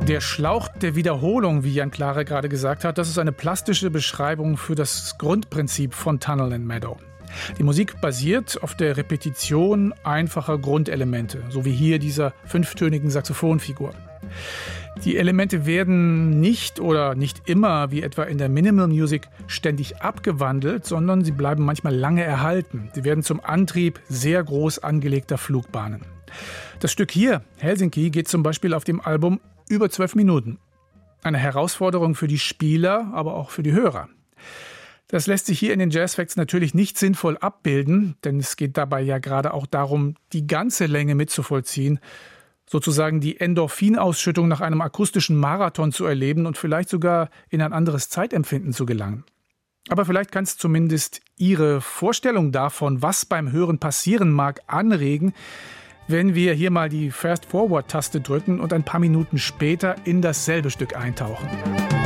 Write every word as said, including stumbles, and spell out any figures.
Der Schlauch der Wiederholung, wie Jan Klare gerade gesagt hat, das ist eine plastische Beschreibung für das Grundprinzip von Tunnel and Meadow. Die Musik basiert auf der Repetition einfacher Grundelemente, so wie hier dieser fünftönigen Saxophonfigur. Die Elemente werden nicht oder nicht immer, wie etwa in der Minimal Music, ständig abgewandelt, sondern sie bleiben manchmal lange erhalten. Sie werden zum Antrieb sehr groß angelegter Flugbahnen. Das Stück hier, Helsinki, geht zum Beispiel auf dem Album über zwölf Minuten. Eine Herausforderung für die Spieler, aber auch für die Hörer. Das lässt sich hier in den Jazz Facts natürlich nicht sinnvoll abbilden, denn es geht dabei ja gerade auch darum, die ganze Länge mitzuvollziehen, sozusagen die Endorphinausschüttung nach einem akustischen Marathon zu erleben und vielleicht sogar in ein anderes Zeitempfinden zu gelangen. Aber vielleicht kann es zumindest Ihre Vorstellung davon, was beim Hören passieren mag, anregen, wenn wir hier mal die Fast-Forward-Taste drücken und ein paar Minuten später in dasselbe Stück eintauchen.